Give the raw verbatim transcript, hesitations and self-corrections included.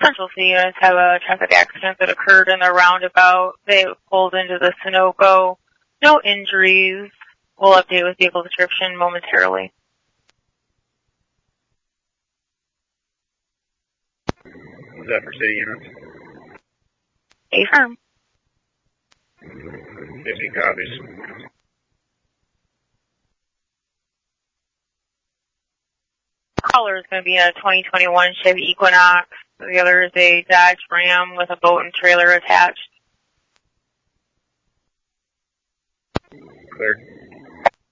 Central City units have a traffic accident that occurred in the roundabout. They pulled into the Sunoco. No injuries. We'll update with vehicle description momentarily. Was that for city units? Affirm. fifty copies. Caller is going to be a twenty twenty-one Chevy Equinox. The other is a Dodge Ram with a boat and trailer attached. Clear.